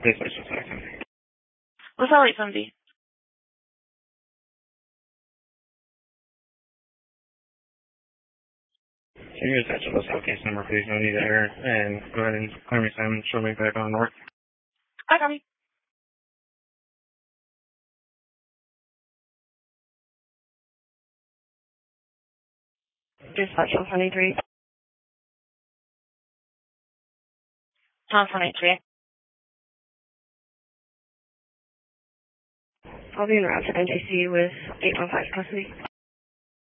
Dispatch 173. What's that like, somebody? Can you dispatch us out case number, please? No need to error. And go ahead and clear me Simon. Show me back on north. I got me. Dispatch 123. 123. I'll be in route to NJC with 815 custody.